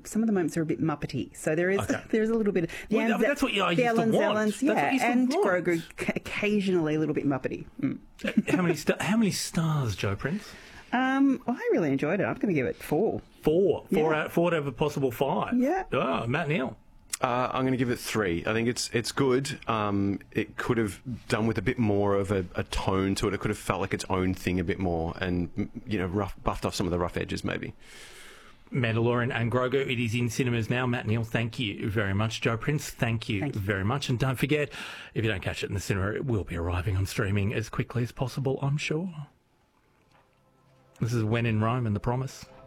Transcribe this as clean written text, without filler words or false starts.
some of the moments are a bit Muppety. So there is there is a little bit of that's what I used to want. and Grogu occasionally a little bit Muppety. How many stars, Joe Prince? I really enjoyed it. I'm going to give it 4. 4 out of a possible 5. Yeah. Oh, Matt Neal. I'm going to give it 3. I think it's good. It could have done with a bit more of a tone to it. It could have felt like its own thing a bit more, and buffed off some of the rough edges maybe. Mandalorian and Grogu, it is in cinemas now. Matt Neal, thank you very much. Joe Prince, thank you very much. And don't forget, if you don't catch it in the cinema, it will be arriving on streaming as quickly as possible, I'm sure. This is When in Rome and The Promise.